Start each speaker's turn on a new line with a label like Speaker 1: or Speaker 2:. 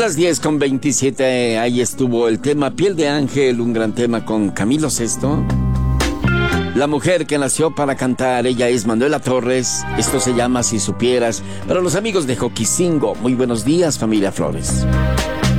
Speaker 1: Las 10:27, ahí estuvo el tema Piel de Ángel, un gran tema con Camilo Sesto. La mujer que nació para cantar, ella es Manuela Torres. Esto se llama Si Supieras. Para los amigos de Joquicingo, muy buenos días, familia Flores.